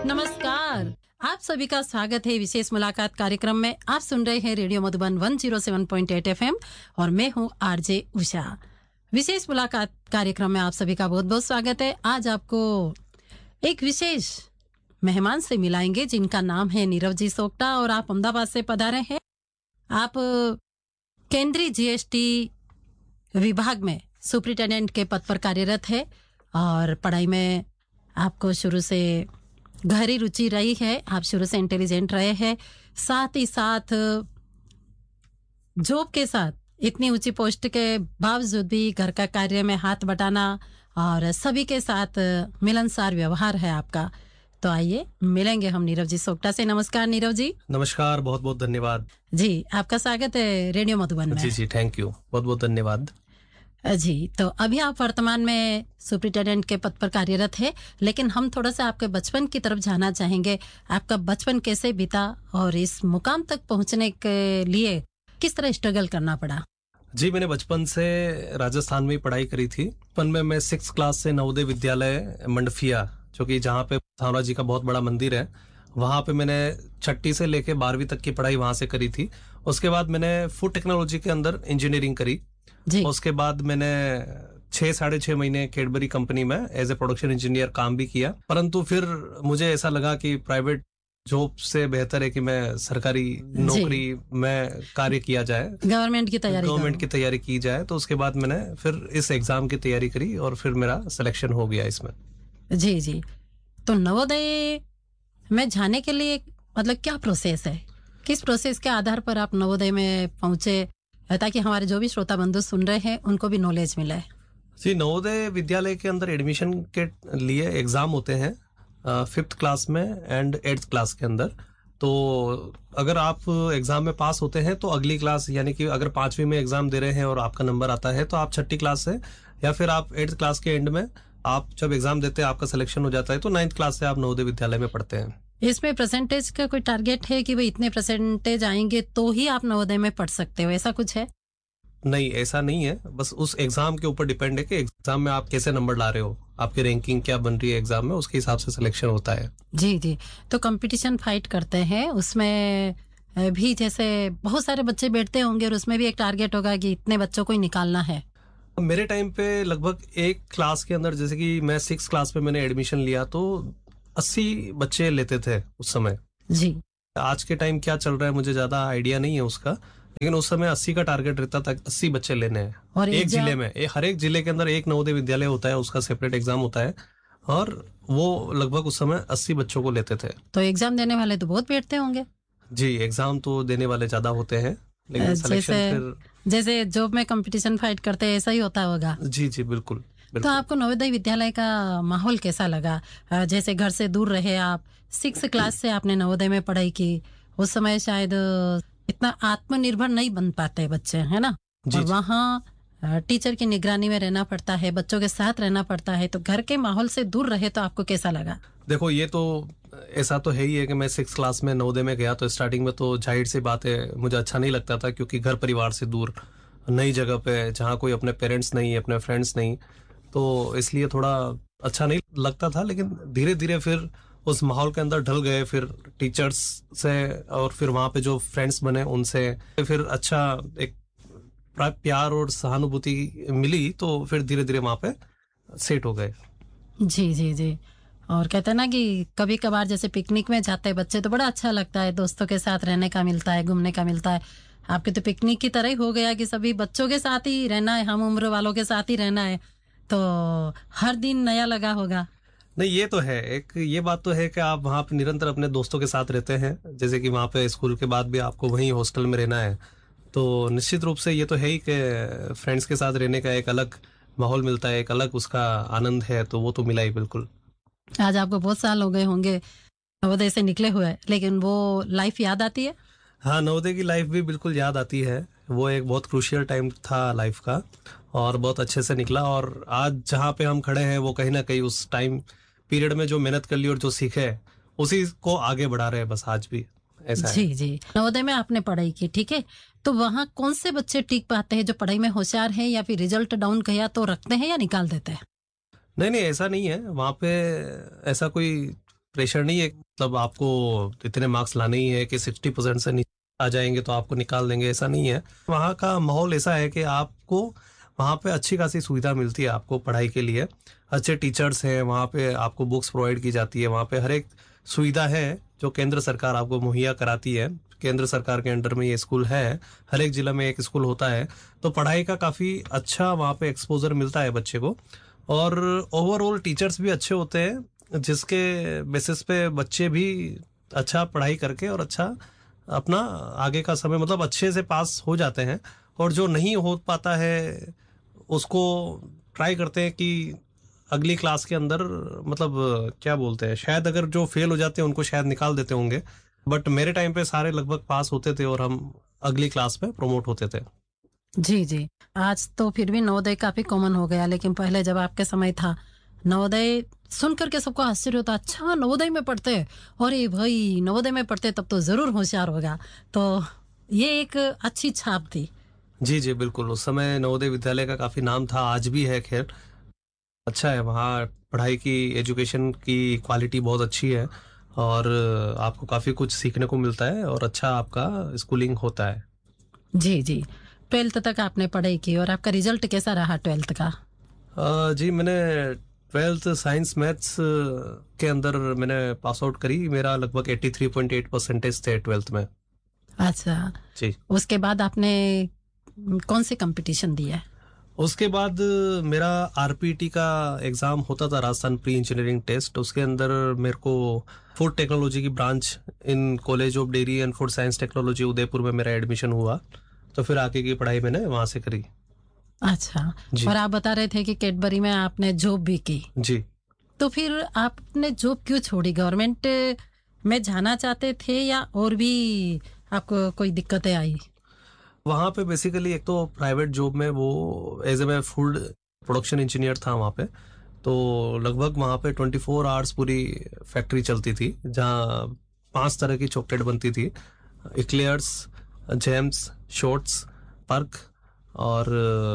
नमस्कार, आप सभी का स्वागत है विशेष मुलाकात कार्यक्रम में। आप सुन रहे हैं रेडियो मधुबन 107.8 FM और मैं हूं आरजे उषा। विशेष मुलाकात कार्यक्रम में आप सभी का बहुत बहुत स्वागत है। आज आपको एक विशेष मेहमान से मिलाएंगे जिनका नाम है नीरव जी सोगटा और आप अहमदाबाद से पधारे हैं। आप केंद्रीय जीएसटी विभाग में सुपरिटेंडेंट के पद पर कार्यरत है और पढ़ाई में आपको शुरू से गहरी रुचि रही है। आप शुरू से इंटेलिजेंट रहे हैं, साथ ही साथ जॉब के साथ इतनी ऊंची पोस्ट के बावजूद भी घर का कार्य में हाथ बटाना और सभी के साथ मिलनसार व्यवहार है आपका। तो आइए मिलेंगे हम नीरव जी सोगटा से। नमस्कार नीरव जी। नमस्कार, बहुत बहुत धन्यवाद जी। आपका स्वागत है रेडियो मधुबन में। जी, थैंक यू, बहुत बहुत धन्यवाद जी। तो अभी आप वर्तमान में सुपरिटेंडेंट के पद पर कार्यरत है, लेकिन हम थोड़ा सा आपके बचपन की तरफ जाना चाहेंगे। आपका बचपन कैसे बीता और इस मुकाम तक पहुंचने के लिए किस तरह स्ट्रगल करना पड़ा? जी, मैंने बचपन से राजस्थान में पढ़ाई करी थी। बचपन में मैं 6th क्लास से नवोदय विद्यालय मंडफिया, जो कि जहाँ पे थावरा जी का बहुत बड़ा मंदिर है, वहाँ पे मैंने 6ठी से लेके 12वीं तक की पढ़ाई वहाँ से करी थी। उसके बाद मैंने फूड टेक्नोलॉजी के अंदर इंजीनियरिंग करी जी। उसके बाद मैंने 6-6.5 महीने कैडबरी कंपनी में एज ए प्रोडक्शन इंजीनियर काम भी किया, परंतु फिर मुझे ऐसा लगा कि प्राइवेट जॉब से बेहतर है कि मैं सरकारी नौकरी में कार्य किया जाए, गवर्नमेंट की तैयारी की जाए। तो उसके बाद मैंने फिर इस एग्जाम की तैयारी करी और फिर मेरा सिलेक्शन हो गया इसमें। जी जी। तो नवोदय में जाने के लिए मतलब क्या प्रोसेस है, किस प्रोसेस के आधार पर आप नवोदय में पहुंचे, ताकि हमारे जो भी श्रोता बंधु सुन रहे हैं उनको भी नॉलेज मिले? जी, नवोदय विद्यालय के अंदर एडमिशन के लिए एग्जाम होते हैं 5th क्लास में एंड 8th क्लास के अंदर। तो अगर आप एग्जाम में पास होते हैं तो अगली क्लास, यानी कि अगर 5वीं में एग्जाम दे रहे हैं और आपका नंबर आता है तो आप 6ठी क्लास से, या फिर आप 8th क्लास के एंड में आप जब एग्जाम देते हैं आपका सिलेक्शन हो जाता है तो 9th क्लास से आप नवोदय विद्यालय में पढ़ते हैं। इसमें परसेंटेज का कोई टारगेट है कि भाई इतने परसेंटेज आएंगे तो ही आप नवोदय में पढ़ सकते हो, ऐसा कुछ है? नहीं, ऐसा नहीं है। बस उस एग्जाम के ऊपर डिपेंड है कि एग्जाम में आप कैसे नंबर ला रहे हो, आपकी रैंकिंग क्या बन रही है एग्जाम में, उसके हिसाब से सिलेक्शन होता है। जी जी। तो कंपटीशन फाइट करते हैं, उसमें भी जैसे बहुत सारे बच्चे बैठते होंगे और उसमें भी एक टारगेट होगा कि इतने बच्चों को ही निकालना है। मेरे टाइम पे लगभग एक क्लास के अंदर, जैसे कि मैं 6th क्लास में मैंने एडमिशन लिया तो 80 बच्चे लेते थे उस समय जी। आज के टाइम क्या चल रहा है मुझे ज्यादा आइडिया नहीं है उसका, लेकिन उस समय 80 का टारगेट रहता था, 80 बच्चे लेने हैं और एक जिले में। हर एक जिले के अंदर एक नवोदय विद्यालय होता है, उसका सेपरेट एग्जाम होता है और वो लगभग उस समय 80 बच्चों को लेते थे। तो एग्जाम देने वाले तो बहुत बैठते होंगे? जी, एग्जाम तो देने वाले ज्यादा होते हैं, लेकिन सिलेक्शन फिर जैसे जॉब में कंपटीशन फाइट करते हैं ऐसा ही होता होगा। जी जी, बिल्कुल। तो आपको नवोदय विद्यालय का माहौल कैसा लगा? जैसे घर से दूर रहे आप, 6th क्लास से आपने नवोदय में पढ़ाई की, उस समय शायद इतना आत्मनिर्भर नहीं बन पाते बच्चे, है ना? और वहाँ टीचर की निगरानी में रहना पड़ता है, बच्चों के साथ रहना पड़ता है, तो घर के माहौल से दूर रहे तो आपको कैसा लगा? देखो, ये तो ऐसा तो है ही है कि मैं 6th क्लास में नवोदय में गया तो स्टार्टिंग में तो जाहिर सी बात है मुझे अच्छा नहीं लगता था, क्योंकि घर परिवार से दूर, नई जगह पे जहाँ कोई अपने पेरेंट्स नहीं, अपने फ्रेंड्स नहीं, तो इसलिए थोड़ा अच्छा नहीं लगता था। लेकिन धीरे धीरे फिर उस माहौल के अंदर ढल गए, फिर टीचर्स से और फिर वहाँ पे जो फ्रेंड्स बने उनसे फिर अच्छा एक प्यार और सहानुभूति मिली, तो फिर धीरे धीरे वहाँ पे सेट हो गए। जी जी जी। और कहते हैं ना कि कभी कभार जैसे पिकनिक में जाते हैं बच्चे तो बड़ा अच्छा लगता है, दोस्तों के साथ रहने का मिलता है, घूमने का मिलता है। आपके तो पिकनिक की तरह ही हो गया कि सभी बच्चों के साथ ही रहना है, हम उम्र वालों के साथ ही रहना है, तो हर दिन नया लगा होगा। नहीं, ये तो है, एक ये बात तो है कि आप वहाँ पे निरंतर अपने दोस्तों के साथ रहते हैं, जैसे कि वहाँ पे स्कूल के बाद भी आपको वहीं हॉस्टल में रहना है, तो निश्चित रूप से ये तो है ही कि फ्रेंड्स के साथ रहने का एक अलग माहौल मिलता है, एक अलग उसका आनंद है, तो वो तो मिला ही बिल्कुल। आज आपको बहुत साल हो गए होंगे नवोदय से निकले हुए, लेकिन वो लाइफ याद आती है? हाँ, नवोदय की लाइफ भी बिल्कुल याद आती है। वो एक बहुत क्रूशियल टाइम था लाइफ का और बहुत अच्छे से निकला, और आज जहाँ पे हम खड़े हैं वो कहीं ना कहीं उस टाइम पीरियड में जो मेहनत कर ली और जो सीखे उसी को आगे बढ़ा रहे हैं बस आज भी, ऐसा जी है। जी। नवोदय में आपने पढ़ाई की, ठीक है, तो वहाँ कौन से बच्चे टिक पाते हैं, जो पढ़ाई में होशियार हैं या फिर रिजल्ट डाउन गया तो रखते हैं या निकाल देते हैं? नहीं नहीं, ऐसा नहीं है, वहाँ पे ऐसा कोई प्रेशर नहीं है, मतलब आपको इतने मार्क्स लाने ही है कि 60% से नीचे आ जाएंगे तो आपको निकाल देंगे, ऐसा नहीं है। वहाँ का माहौल ऐसा है कि आपको वहाँ पे अच्छी खासी सुविधा मिलती है आपको पढ़ाई के लिए। अच्छे टीचर्स हैं वहाँ पे, आपको बुक्स प्रोवाइड की जाती है, वहाँ पे हर एक सुविधा है जो केंद्र सरकार आपको मुहैया कराती है। केंद्र सरकार के अंडर में ये स्कूल है, हर एक जिला में एक स्कूल होता है। तो पढ़ाई का काफ़ी अच्छा वहाँ पे एक्सपोजर मिलता है बच्चे को, और ओवरऑल टीचर्स भी अच्छे होते हैं, जिसके बेसिस पे बच्चे भी अच्छा पढ़ाई करके और अच्छा अपना आगे का समय मतलब अच्छे से पास हो जाते हैं। और जो नहीं हो पाता है उसको ट्राई करते हैं कि अगली क्लास के अंदर, मतलब क्या बोलते हैं, शायद अगर जो फेल हो जाते हैं उनको शायद निकाल देते होंगे, बट मेरे टाइम पे सारे लगभग पास होते थे और हम अगली क्लास में प्रमोट होते थे। जी जी। आज तो फिर भी नवोदय काफी कॉमन हो गया, लेकिन पहले जब आपके समय था नवोदय सुन करके सबको आश्चर्य होता, अच्छा नवोदय में पढ़ते हैं, अरे भाई नवोदय में पढ़ते तब तो जरूर होशियार होगा। तो ये एक अच्छी छाप थी। जी जी बिल्कुल, उस समय नवोदय विद्यालय का काफी नाम था, आज भी है खैर। अच्छा है वहाँ, पढ़ाई की एजुकेशन की क्वालिटी बहुत अच्छी है, और आपको काफी कुछ सीखने को मिलता है और अच्छा आपका स्कूलिंग होता है। जी जी। 12th तक आपने पढ़ाई की और आपका रिजल्ट कैसा रहा 12th का? जी मैंने 12th साइंस मैथ्स के अंदर मैंने पास आउट करी, मेरा लगभग 83.8% थे 12th में। अच्छा। जी। उसके बाद आपने कौन से कंपटीशन दिया? उसके बाद मेरा आरपीटी का एग्ज़ाम होता था, राजस्थान प्री इंजीनियरिंग टेस्ट। उसके अंदर मेरे को फूड टेक्नोलॉजी की branch in college of dairy and food science technology Udaipur में मेरा एडमिशन हुआ, तो फिर आगे की पढ़ाई मैंने वहाँ से करी। अच्छा। जी और आप बता रहे थे कि कैडबरी में आपने जॉब भी की, जी। तो फिर आपने जॉब क्यों छोड़ी? गवर्नमेंट में जाना चाहते थे या और भी आपको कोई दिक्कतें आई? वहाँ पे बेसिकली एक तो प्राइवेट जॉब में वो एज ए मैं फूड प्रोडक्शन इंजीनियर था वहाँ पे, तो लगभग वहाँ पे 24 आवर्स पूरी फैक्ट्री चलती थी, जहाँ 5 तरह की चॉकलेट बनती थी, इक्लेयर्स, जेम्स, शॉर्ट्स, पर्क और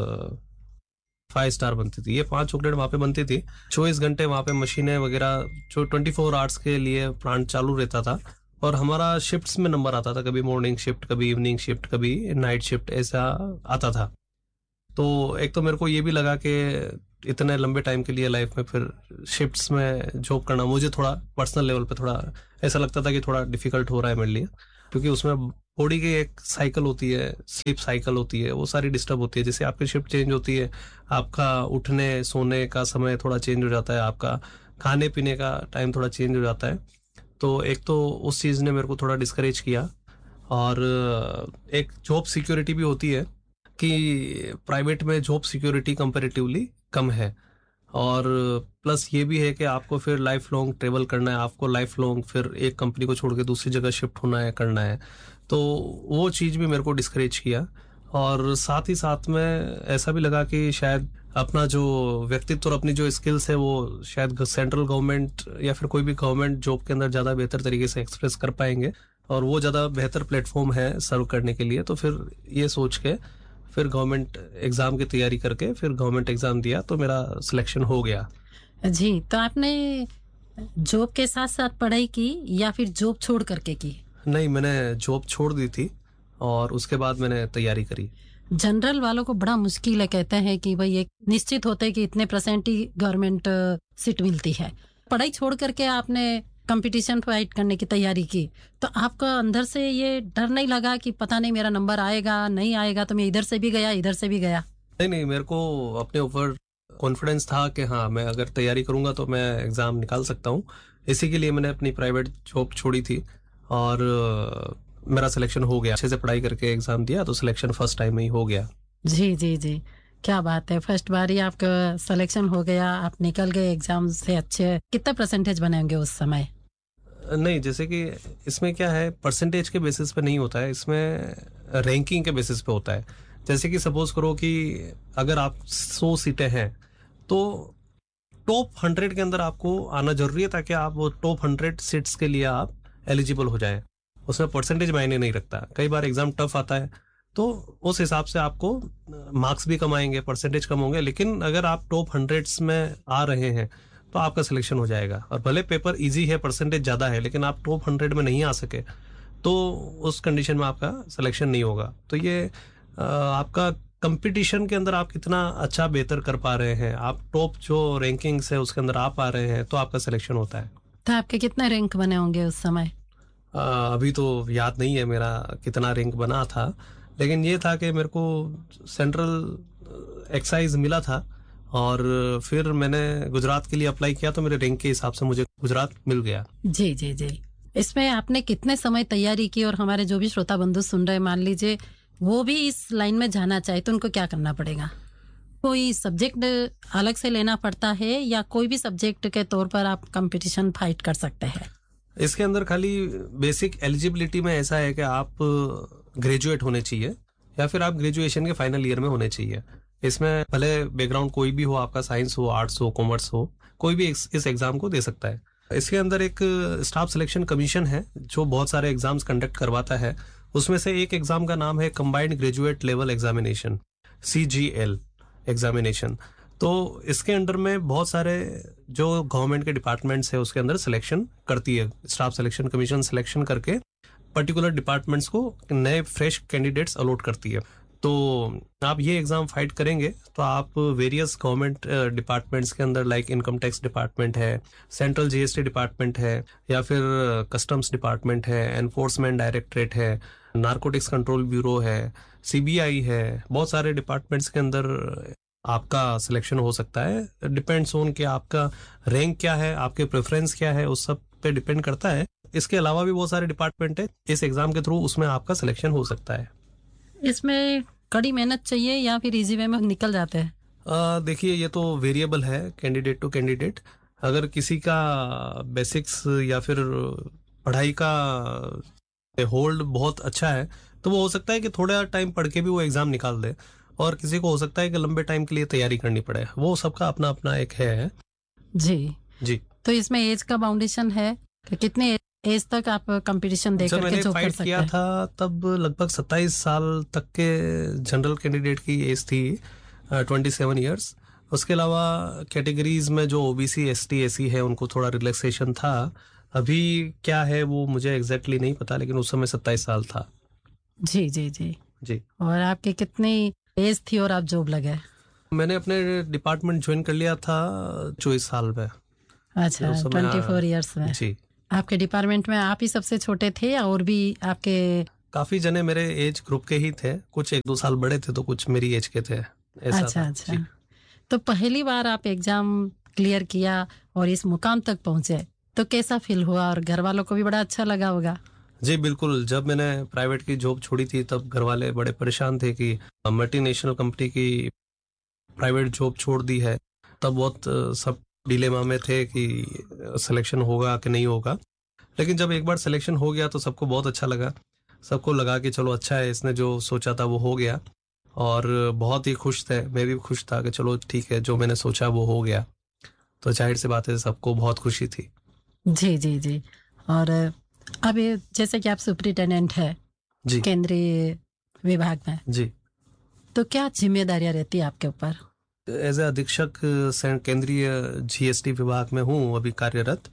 5 स्टार बनती थी। ये 5 चॉकलेट वहाँ पे बनती थी। 24 घंटे वहाँ पे मशीनें वगैरह, जो 24 आवर्स के लिए प्लांट चालू रहता था, और हमारा शिफ्ट्स में नंबर आता था, कभी मॉर्निंग शिफ्ट, कभी इवनिंग शिफ्ट, कभी नाइट शिफ्ट, ऐसा आता था। तो एक तो मेरे को ये भी लगा कि इतने लंबे टाइम के लिए लाइफ में फिर शिफ्ट्स में जॉब करना मुझे थोड़ा पर्सनल लेवल पे थोड़ा ऐसा लगता था कि थोड़ा डिफिकल्ट हो रहा है मेरे लिए, क्योंकि उसमें बॉडी की एक साइकिल होती है, स्लीप साइकिल होती है, वो सारी डिस्टर्ब होती है। जैसे आपकी शिफ्ट चेंज होती है, आपका उठने सोने का समय थोड़ा चेंज हो जाता है, आपका खाने पीने का टाइम थोड़ा चेंज हो जाता है। तो एक तो उस चीज़ ने मेरे को थोड़ा डिस्करेज किया, और एक जॉब सिक्योरिटी भी होती है कि प्राइवेट में जॉब सिक्योरिटी कंपैरेटिवली कम है, और प्लस ये भी है कि आपको फिर लाइफ लॉन्ग ट्रेवल करना है, आपको लाइफ लॉन्ग फिर एक कंपनी को छोड़ के दूसरी जगह शिफ्ट होना है, करना है। तो वो चीज़ भी मेरे को डिस्करेज किया, और साथ ही साथ में ऐसा भी लगा कि शायद अपना जो व्यक्तित्व और अपनी जो स्किल्स है वो शायद सेंट्रल गवर्नमेंट या फिर कोई भी गवर्नमेंट जॉब के अंदर ज़्यादा बेहतर तरीके से एक्सप्रेस कर पाएंगे, और वो ज़्यादा बेहतर प्लेटफॉर्म है सर्व करने के लिए। तो फिर ये सोच के फिर गवर्नमेंट एग्ज़ाम की तैयारी करके फिर गवर्नमेंट एग्ज़ाम दिया, तो मेरा सिलेक्शन हो गया। जी। तो आपने जॉब के साथ साथ पढ़ाई की या फिर जॉब छोड़ करके की? नहीं, मैंने जॉब छोड़ दी थी और उसके बाद मैंने तैयारी करी। जनरल वालों को बड़ा मुश्किल है, कहते हैं कि भाई एक निश्चित होता है कि इतने % ही गवर्नमेंट सीट मिलती है। पढ़ाई छोड़ करके आपने कंपटीशन फाइट करने की तैयारी की, तो आपका अंदर से ये डर नहीं लगा कि पता नहीं मेरा नंबर आएगा नहीं आएगा, तो मैं इधर से भी गया इधर से भी गया? नहीं नहीं, मेरे को अपने ऊपर कॉन्फिडेंस था कि हाँ, मैं अगर तैयारी करूंगा तो मैं एग्ज़ाम निकाल सकता हूँ। इसी के लिए मैंने अपनी प्राइवेट जॉब छोड़ी थी, और मेरा सिलेक्शन हो गया। अच्छे से पढ़ाई करके एग्ज़ाम दिया तो सिलेक्शन फर्स्ट टाइम में ही हो गया। जी जी जी। क्या बात है, फर्स्ट बार ही आपका सिलेक्शन हो गया, आप निकल गए एग्जाम से अच्छे। कितना % बनेंगे उस समय? नहीं, जैसे कि इसमें क्या है, परसेंटेज के बेसिस पे नहीं होता है, इसमें रैंकिंग के बेसिस पे होता है। जैसे कि सपोज करो कि अगर आप 100 सीटें हैं, तो टॉप 100 के अंदर आपको आना जरूरी है, ताकि आप वो टॉप 100 सीट्स के लिए आप एलिजिबल हो जाए। उसमें परसेंटेज मायने नहीं रखता। कई बार एग्जाम टफ आता है, तो उस हिसाब से आपको मार्क्स भी कम आएंगे, परसेंटेज कम होंगे, लेकिन अगर आप टॉप 100 में आ रहे हैं तो आपका सिलेक्शन हो जाएगा। और भले पेपर इजी है, परसेंटेज ज़्यादा है, लेकिन आप टॉप 100 में नहीं आ सके तो उस कंडीशन में आपका सिलेक्शन नहीं होगा। तो ये आपका कंपटीशन के अंदर आप कितना अच्छा बेहतर कर पा रहे हैं, आप टॉप जो रैंकिंग्स है उसके अंदर आ पा रहे हैं, तो आपका सिलेक्शन होता है। तो आपके कितने रैंक बने होंगे उस समय? अभी तो याद नहीं है मेरा कितना रैंक बना था, लेकिन ये था कि मेरे को सेंट्रल एक्साइज मिला था और फिर मैंने गुजरात के लिए अप्लाई किया, तो मेरे रैंक के हिसाब से मुझे गुजरात मिल गया। जी जी जी। इसमें आपने कितने समय तैयारी की? और हमारे जो भी श्रोता बंधु सुन रहे, मान लीजिए वो भी इस लाइन में जाना चाहे, तो उनको क्या करना पड़ेगा? कोई सब्जेक्ट अलग से लेना पड़ता है या कोई भी सब्जेक्ट के तौर पर आप कंपटीशन फाइट कर सकते हैं? इसके अंदर खाली बेसिक एलिजिबिलिटी में ऐसा है कि आप ग्रेजुएट होने चाहिए या फिर आप ग्रेजुएशन के फाइनल ईयर में होने चाहिए। इसमें भले बैकग्राउंड कोई भी हो, आपका साइंस हो, आर्ट्स हो, कॉमर्स हो, कोई भी इस एग्जाम को दे सकता है। इसके अंदर एक स्टाफ सिलेक्शन कमीशन है जो बहुत सारे एग्जाम्स कंडक्ट करवाता है। उसमें से एक एग्जाम का नाम है combined graduate level examination, CGL examination. तो इसके अंडर में बहुत सारे जो गवर्नमेंट के डिपार्टमेंट्स है उसके अंदर सिलेक्शन करती है स्टाफ सिलेक्शन कमीशन, सिलेक्शन करके पर्टिकुलर डिपार्टमेंट्स को नए फ्रेश कैंडिडेट्स अलॉट करती है। तो आप ये एग्जाम फाइट करेंगे तो आप वेरियस गवर्नमेंट डिपार्टमेंट्स के अंदर, लाइक इनकम टैक्स डिपार्टमेंट है, सेंट्रल GST डिपार्टमेंट है, या फिर कस्टम्स डिपार्टमेंट है, एनफोर्समेंट डायरेक्टरेट है, नारकोटिक्स कंट्रोल ब्यूरो है, CBI है, बहुत सारे डिपार्टमेंट्स के अंदर आपका सिलेक्शन हो सकता है। डिपेंड्स ऑन कि आपका रैंक क्या है, आपके प्रेफरेंस क्या है, उस सब पे डिपेंड करता है। इसके अलावा भी बहुत सारे डिपार्टमेंट है इस एग्जाम के थ्रू, उसमें आपका सिलेक्शन हो सकता है। इसमें कड़ी मेहनत चाहिए या फिर इजी वे में निकल जाते हैं? देखिए, ये तो वेरिएबल है कैंडिडेट टू कैंडिडेट। अगर किसी का बेसिक्स या फिर पढ़ाई का होल्ड बहुत अच्छा है तो वो हो सकता है कि थोड़ा टाइम पढ़ के भी वो एग्जाम निकाल दे, और किसी को हो सकता है कि लंबे टाइम के लिए तैयारी करनी पड़े। वो सबका अपना अपना एक है। जी जी। तो इसमें एज का बाउंडेशन है कि कितने एज तक आप कंपटीशन दे जब करके मैंने जॉब कर फाइट सकते किया हैं? था तब लगभग 27 साल तक के जनरल कैंडिडेट की एज थी, 27 ईयर्स। उसके अलावा कैटेगरीज में जो OBC ST SC है उनको थोड़ा रिलैक्सेशन था। अभी क्या है वो मुझे एग्जैक्टली नहीं पता, लेकिन उस समय 27 साल था। जी जी जी। जी। और आपकी कितनी एज थी और आप जॉब लगे? मैंने अपने डिपार्टमेंट ज्वाइन कर लिया था 24 साल में। अच्छा, उस समय 24 ईयर्स में। जी। आपके डिपार्टमेंट में आप ही सबसे छोटे थे या और भी आपके? काफी जने मेरे एज ग्रुप के ही थे, कुछ 1-2 साल बड़े थे तो कुछ मेरी एज के थे, ऐसा अच्छा था। अच्छा। जी। तो पहली बार आप एग्जाम क्लियर किया और इस मुकाम तक पहुंचे, तो कैसा फील हुआ? और घर वालों को भी बड़ा अच्छा लगा होगा। जी बिल्कुल। जब मैंने प्राइवेट की जॉब छोड़ी थी तब घर वाले बड़े परेशान थे कि मल्टीनेशनल कंपनी की प्राइवेट जॉब छोड़ दी है। तब बहुत सब डिलेमा में थे कि सिलेक्शन होगा कि नहीं होगा। लेकिन जब एक बार सिलेक्शन हो गया तो सबको बहुत अच्छा लगा। सबको लगा कि चलो अच्छा है, इसने जो सोचा था वो हो गया, और बहुत ही खुश थे। मैं भी खुश था कि चलो ठीक है, जो मैंने सोचा वो हो गया। तो जाहिर सी बात है सबको बहुत खुशी थी। जी जी जी। और अब ये जैसे कि आप सुपरिटेंडेंट है जी। केंद्रीय विभाग में, जी। तो क्या जिम्मेदारियां रहती है आपके ऊपर? एज ए अधीक्षक केंद्रीय GST विभाग में हूँ अभी कार्यरत।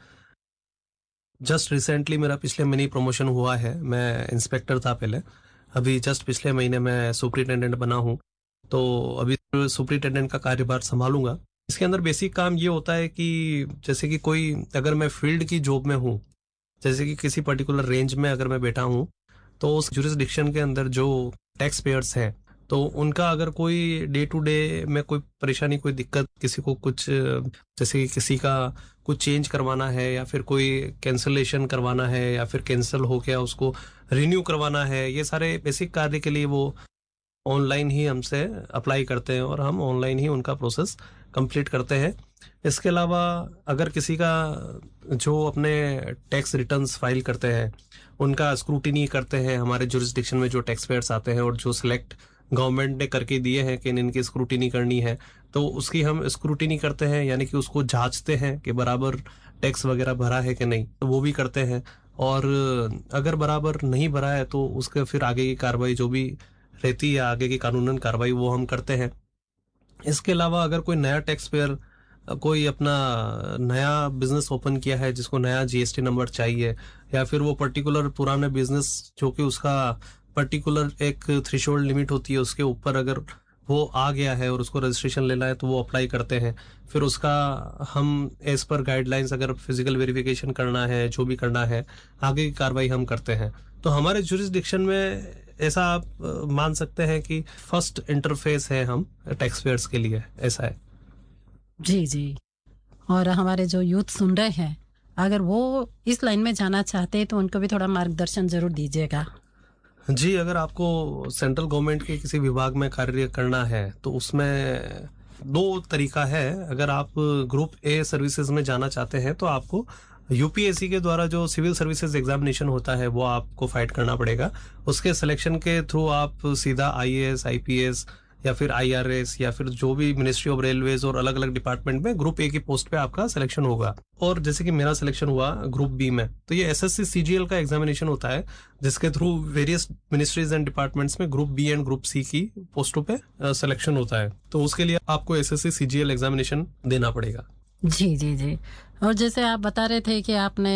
जस्ट रिसेंटली मेरा पिछले महीने प्रमोशन हुआ है। मैं इंस्पेक्टर था पहले, अभी जस्ट पिछले महीने मैं सुपरिटेंडेंट बना हूँ। तो अभी सुपरिटेंडेंट का कार्यभार संभालूंगा। इसके अंदर बेसिक काम ये होता है कि जैसे कि कोई, अगर मैं फील्ड की जॉब में हूँ, जैसे कि किसी पर्टिकुलर रेंज में अगर मैं बैठा हूँ, तो उस जुरिस्डिक्शन के अंदर जो टैक्स पेयर्स हैं, तो उनका अगर कोई डे टू डे में कोई परेशानी, कोई दिक्कत, किसी को कुछ, जैसे कि किसी का कुछ चेंज करवाना है या फिर कोई कैंसलेशन करवाना है या फिर कैंसिल हो गया उसको रिन्यू करवाना है, ये सारे बेसिक कार्य के लिए वो ऑनलाइन ही हमसे अप्लाई करते हैं और हम ऑनलाइन ही उनका प्रोसेस कंप्लीट करते हैं। इसके अलावा अगर किसी का जो अपने टैक्स रिटर्न्स फाइल करते हैं उनका स्क्रूटिनी करते हैं, हमारे जुरिस्डिक्शन में जो टैक्स पेयर्स आते हैं और जो सिलेक्ट गवर्नमेंट ने करके दिए हैं कि इनकी स्क्रूटिनी करनी है, तो उसकी हम स्क्रूटिनी करते हैं, यानी कि उसको जांचते हैं कि बराबर टैक्स वगैरह भरा है कि नहीं, तो वो भी करते हैं। और अगर बराबर नहीं भरा है तो उसके फिर आगे की कार्रवाई जो भी रहती है, आगे की कानूनन कार्रवाई, वो हम करते हैं। इसके अलावा अगर कोई नया टैक्स पेयर कोई अपना नया बिजनेस ओपन किया है जिसको नया जीएसटी नंबर चाहिए, या फिर वो पर्टिकुलर पुराना बिजनेस जो कि उसका पर्टिकुलर एक थ्रेशोल्ड लिमिट होती है उसके ऊपर अगर वो आ गया है और उसको रजिस्ट्रेशन लेना है तो वो अप्लाई करते हैं। फिर उसका हम एज पर गाइडलाइंस अगर फिजिकल वेरिफिकेशन करना है, जो भी करना है, आगे की कार्रवाई हम करते हैं। तो हमारे जुरिस्डिक्शन में ऐसा आप मान सकते हैं कि फर्स्ट इंटरफेस है हम टैक्स पेयर्स के लिए, ऐसा है। जी जी। और हमारे जो यूथ सुन रहे हैं, अगर वो इस लाइन में जाना चाहते हैं तो उनको भी थोड़ा मार्गदर्शन जरूर दीजिएगा। जी, अगर आपको सेंट्रल गवर्नमेंट के किसी विभाग में कार्य करना है तो उसमें दो तरीका है। अगर आप ग्रुप ए सर्विसेज में जाना चाहते हैं तो आपको यूपीएससी के द्वारा जो सिविल सर्विसेज एग्जामिनेशन होता है वो आपको फाइट करना पड़ेगा। उसके सिलेक्शन के थ्रू आप सीधा आईएएस, आईपीएस या फिर आईआरएस या फिर जो भी मिनिस्ट्री ऑफ रेलवेज और अलग अलग डिपार्टमेंट में ग्रुप ए की पोस्ट पे आपका सिलेक्शन होगा। और जैसे कि मेरा सिलेक्शन हुआ ग्रुप बी में, तो ये एसएससी सीजीएल का एग्जामिनेशन होता है जिसके through various ministries and departments में group B and group C की पोस्टों पे सिलेक्शन होता है। तो उसके लिए आपको एसएससी सीजीएल एग्जामिनेशन देना पड़ेगा। जी जी जी। और जैसे आप बता रहे थे कि आपने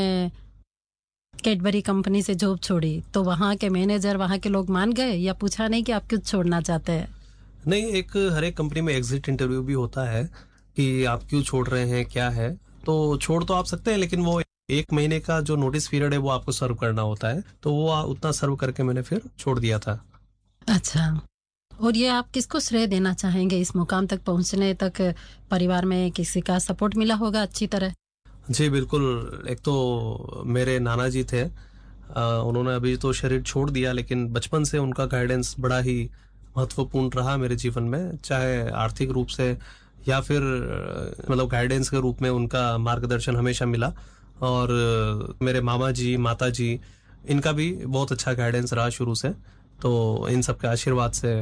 कैडबरी कंपनी से जॉब छोड़ी, तो वहाँ के मैनेजर, वहाँ के लोग मान गए या पूछा नहीं कि आप क्यों छोड़ना चाहते हैं? नहीं, हर एक कंपनी में एग्जिट इंटरव्यू भी होता है कि आप क्यों छोड़ रहे हैं, क्या है। तो छोड़ तो आप सकते हैं, लेकिन वो 1 महीने का जो नोटिस पीरियड है वो आपको सर्व करना होता है। तो वो उतना सर्व करके मैंने फिर छोड़ दिया था। अच्छा। और ये आप किसको श्रेय देना चाहेंगे इस मुकाम तक पहुंचने तक? परिवार में किसी का सपोर्ट मिला होगा अच्छी तरह? जी बिल्कुल। एक तो मेरे नाना जी थे, उन्होंने अभी तो शरीर छोड़ दिया, लेकिन बचपन से उनका गाइडेंस बड़ा ही महत्वपूर्ण रहा मेरे जीवन में, चाहे आर्थिक रूप से या फिर मतलब गाइडेंस के रूप में उनका मार्गदर्शन हमेशा मिला। और मेरे मामा जी, माता जी, इनका भी बहुत अच्छा गाइडेंस रहा शुरू से। तो इन सब के आशीर्वाद से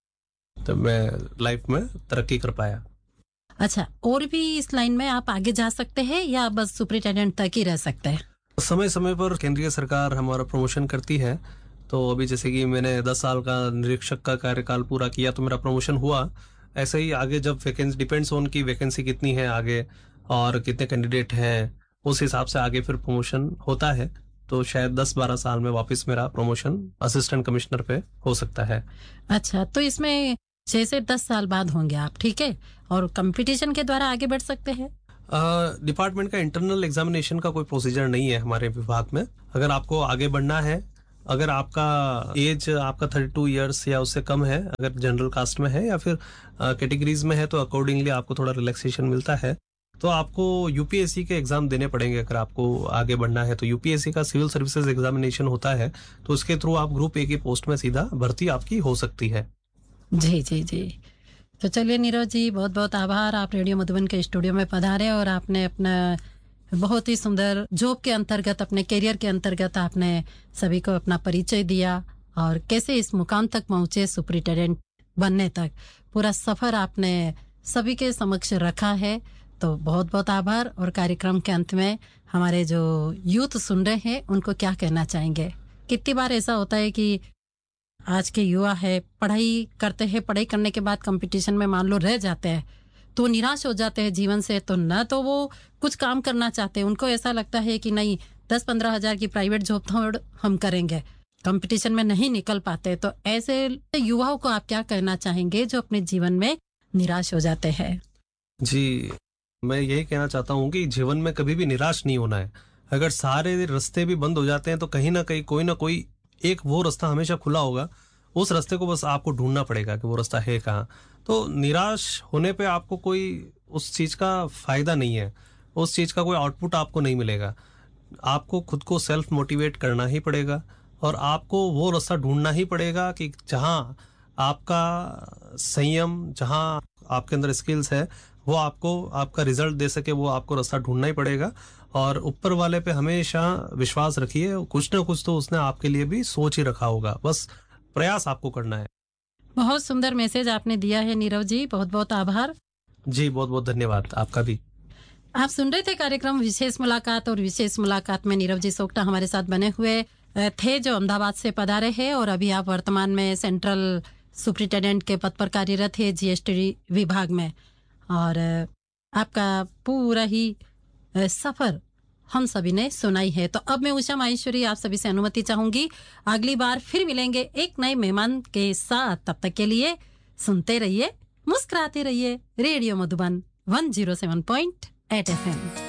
तो मैं लाइफ में तरक्की कर पाया। अच्छा, और भी इस लाइन में आप आगे जा सकते हैं या बस सुपरिटेंडेंट तक ही रह सकते हैं? समय समय पर केंद्रीय सरकार हमारा प्रमोशन करती है। तो अभी जैसे कि मैंने 10 साल का निरीक्षक का कार्यकाल पूरा किया तो मेरा प्रमोशन हुआ। ऐसे ही आगे जब वैकेंसी, डिपेंड्स ऑन की वैकेंसी कितनी है आगे और कितने कैंडिडेट हैं, उस हिसाब से आगे फिर प्रमोशन होता है। तो शायद 10-12 साल में वापस मेरा प्रमोशन असिस्टेंट कमिश्नर पे हो सकता है। अच्छा, तो इसमें 6 से 10 साल बाद होंगे आप, ठीक है? और कंपटीशन के द्वारा आगे बढ़ सकते हैं? डिपार्टमेंट का इंटरनल एग्जामिनेशन का कोई प्रोसीजर नहीं है हमारे विभाग में। अगर आपको आगे बढ़ना है, अगर आपका एज आपका 32 ईयर्स या उससे कम है, अगर जनरल कास्ट में है या फिर कैटेगरीज में है, तो अकॉर्डिंगली आपको थोड़ा रिलैक्सेशन मिलता है। तो आपको यूपीएससी के एग्जाम देने पड़ेंगे अगर आपको आगे बढ़ना है। तो यूपीएससी का सिविल सर्विसेज एग्जामिनेशन होता है, तो उसके थ्रू आप ग्रुप ए की पोस्ट में सीधा भर्ती आपकी हो सकती है। जी जी जी। तो चलिए नीरज जी, बहुत बहुत आभार, आप रेडियो मधुबन के स्टूडियो में पधारे और आपने अपना बहुत ही सुंदर जॉब के अंतर्गत, अपने करियर के अंतर्गत आपने सभी को अपना परिचय दिया और कैसे इस मुकाम तक पहुंचे सुपरिटेंडेंट बनने तक, पूरा सफर आपने सभी के समक्ष रखा है। तो बहुत बहुत आभार। और कार्यक्रम के अंत में हमारे जो यूथ सुन रहे हैं उनको क्या कहना चाहेंगे? कितनी बार ऐसा होता है कि आज के युवा है, पढ़ाई करते हैं, पढ़ाई करने के बाद कंपटीशन में मान लो रह जाते हैं तो निराश हो जाते हैं जीवन से। तो न तो वो कुछ काम करना चाहते हैं, उनको ऐसा लगता है कि नहीं 10-15 हजार की प्राइवेट जॉब तो हम करेंगे, कंपटीशन में नहीं निकल पाते। तो ऐसे युवाओं को आप क्या कहना चाहेंगे जो अपने जीवन में निराश हो जाते हैं? जी, मैं यही कहना चाहता हूँ कि जीवन में कभी भी निराश नहीं होना है। अगर सारे रास्ते भी बंद हो जाते हैं तो कहीं ना कहीं कोई ना कोई एक वो रास्ता हमेशा खुला होगा। उस रास्ते को बस आपको ढूंढना पड़ेगा कि वो रास्ता है कहाँ। तो निराश होने पे आपको कोई उस चीज का फायदा नहीं है, उस चीज का कोई आउटपुट आपको नहीं मिलेगा। आपको खुद को सेल्फ मोटिवेट करना ही पड़ेगा और आपको वो रास्ता ढूंढना ही पड़ेगा कि जहाँ आपका संयम, जहाँ आपके अंदर स्किल्स है, वो आपको आपका रिजल्ट दे सके, वो आपको रास्ता ढूंढना ही पड़ेगा। और ऊपर वाले पे हमेशा विश्वास रखिए, कुछ ना कुछ तो उसने आपके लिए भी सोच ही रखा होगा, बस प्रयास आपको करना है। बहुत सुंदर मैसेज आपने दिया है नीरव जी, बहुत बहुत आभार। जी बहुत बहुत धन्यवाद आपका भी। आप सुन रहे थे कार्यक्रम विशेष मुलाकात, और विशेष मुलाकात में नीरव जी सोक्टा हमारे साथ बने हुए थे जो अहमदाबाद से पधारे हैं। और अभी आप वर्तमान में सेंट्रल सुपरिटेंडेंट के पद पर कार्यरत है जीएसटी विभाग में। और आपका पूरा ही सफर हम सभी ने सुनाई है। तो अब मैं उषा माहेश्वरी आप सभी से अनुमति चाहूंगी, अगली बार फिर मिलेंगे एक नए मेहमान के साथ। तब तक के लिए सुनते रहिए, मुस्कुराते रहिए, रेडियो मधुबन 107.8 FM।